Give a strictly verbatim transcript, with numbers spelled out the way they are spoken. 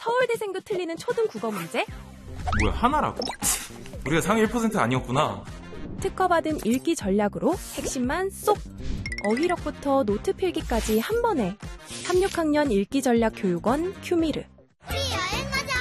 서울대생도 틀리는 초등 국어 문제? 뭐야, 하나라고? 우리가 상위 일 퍼센트 아니었구나. 특허받은 읽기 전략으로 핵심만 쏙! 어휘력부터 노트 필기까지 한 번에. 삼, 육 학년 읽기 전략 교육원 큐미르.